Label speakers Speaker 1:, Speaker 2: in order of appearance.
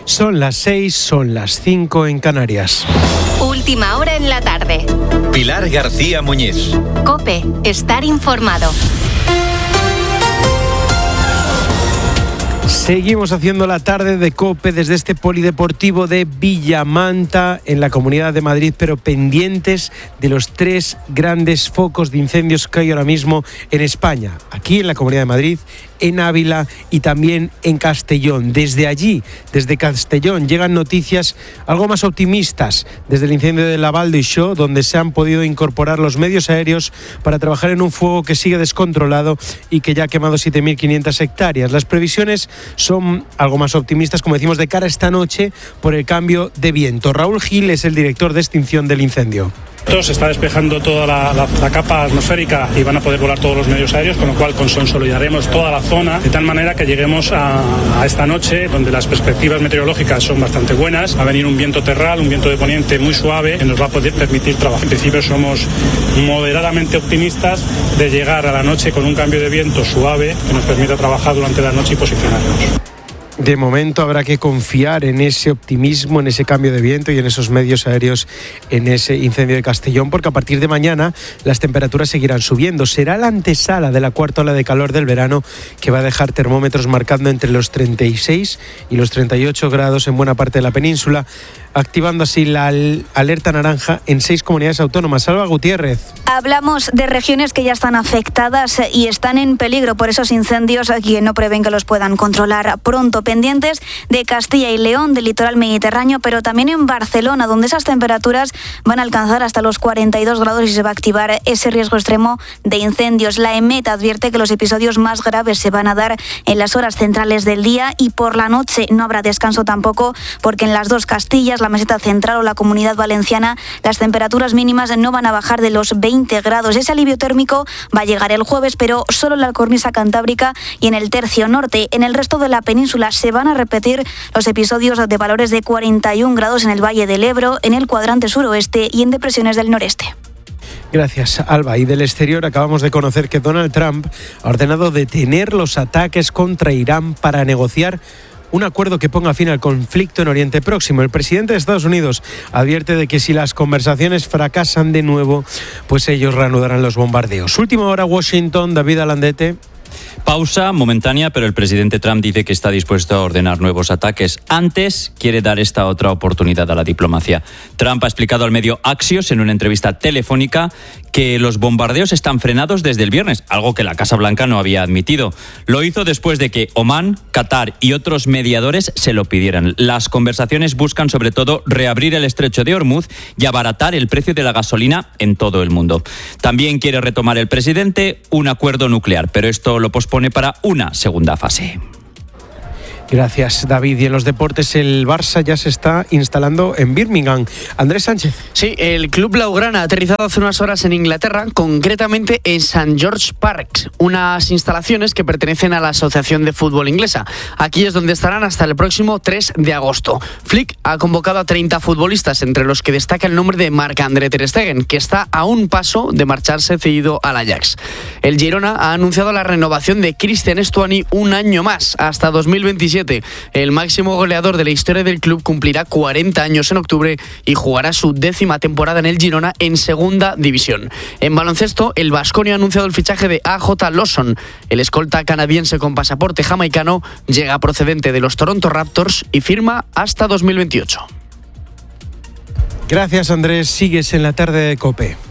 Speaker 1: Son las 6, son las 5 en Canarias.
Speaker 2: Última hora en la tarde.
Speaker 3: Pilar García Muñiz.
Speaker 2: COPE, estar informado.
Speaker 1: Seguimos haciendo la tarde de COPE desde este polideportivo de Villamanta, en la Comunidad de Madrid, pero pendientes de los 3 grandes focos de incendios que hay ahora mismo en España. Aquí en la Comunidad de Madrid, en Ávila y también en Castellón. Desde allí, desde Castellón, llegan noticias algo más optimistas desde el incendio de la Vall d'Uixó, donde se han podido incorporar los medios aéreos para trabajar en un fuego que sigue descontrolado y que ya ha quemado 7.500 hectáreas. Las previsiones son algo más optimistas, como decimos, de cara a esta noche por el cambio de viento. Raúl Gil es el director de extinción del incendio.
Speaker 4: Se está despejando toda la capa atmosférica y van a poder volar todos los medios aéreos, con lo cual consolidaremos toda la zona de tal manera que lleguemos a esta noche donde las perspectivas meteorológicas son bastante buenas. Va a venir un viento terral, un viento de poniente muy suave que nos va a poder permitir trabajar. En principio somos moderadamente optimistas de llegar a la noche con un cambio de viento suave que nos permita trabajar durante la noche y posicionarnos.
Speaker 1: De momento habrá que confiar en ese optimismo, en ese cambio de viento y en esos medios aéreos en ese incendio de Castellón, porque a partir de mañana las temperaturas seguirán subiendo. Será la antesala de la cuarta ola de calor del verano que va a dejar termómetros marcando entre los 36 y los 38 grados en buena parte de la península, activando así la alerta naranja en 6 comunidades autónomas. Alba Gutiérrez.
Speaker 5: Hablamos de regiones que ya están afectadas y están en peligro por esos incendios que no prevén que los puedan controlar pronto. Pendientes de Castilla y León, del litoral mediterráneo, pero también en Barcelona, donde esas temperaturas van a alcanzar hasta los 42 grados y se va a activar ese riesgo extremo de incendios. La EMET advierte que los episodios más graves se van a dar en las horas centrales del día y por la noche. No habrá descanso tampoco, porque en las 2 Castillas, la Meseta Central o la Comunidad Valenciana, las temperaturas mínimas no van a bajar de los 20 grados. Ese alivio térmico va a llegar el jueves, pero solo en la cornisa cantábrica y en el tercio norte. En el resto de la península se van a repetir los episodios de valores de 41 grados en el Valle del Ebro, en el cuadrante suroeste y en depresiones del noreste.
Speaker 1: Gracias, Alba. Y del exterior acabamos de conocer que Donald Trump ha ordenado detener los ataques contra Irán para negociar un acuerdo que ponga fin al conflicto en Oriente Próximo. El presidente de Estados Unidos advierte de que si las conversaciones fracasan de nuevo, pues ellos reanudarán los bombardeos. Última hora, Washington, David Alandete.
Speaker 6: Pausa momentánea, pero el presidente Trump dice que está dispuesto a ordenar nuevos ataques. Antes, quiere dar esta otra oportunidad a la diplomacia. Trump ha explicado al medio Axios en una entrevista telefónica que los bombardeos están frenados desde el viernes, algo que la Casa Blanca no había admitido. Lo hizo después de que Omán, Qatar y otros mediadores se lo pidieran. Las conversaciones buscan sobre todo reabrir el estrecho de Hormuz y abaratar el precio de la gasolina en todo el mundo. También quiere retomar el presidente un acuerdo nuclear, pero esto lo pospone para una segunda fase.
Speaker 1: Gracias, David. Y en los deportes, el Barça ya se está instalando en Birmingham. Andrés Sánchez.
Speaker 7: Sí, el club blaugrana ha aterrizado hace unas horas en Inglaterra, concretamente en St. George Park, unas instalaciones que pertenecen a la Asociación de Fútbol Inglesa. Aquí es donde estarán hasta el próximo 3 de agosto. Flick ha convocado a 30 futbolistas, entre los que destaca el nombre de Marc-André ter Stegen, que está a un paso de marcharse cedido al Ajax. El Girona ha anunciado la renovación de Cristian Stuani un año más, hasta 2027. El máximo goleador de la historia del club cumplirá 40 años en octubre y jugará su 10ª temporada en el Girona en segunda división. En baloncesto, el Baskonia ha anunciado el fichaje de A.J. Lawson. El escolta canadiense con pasaporte jamaicano llega procedente de los Toronto Raptors y firma hasta 2028.
Speaker 1: Gracias, Andrés. Sigues en la tarde de COPE.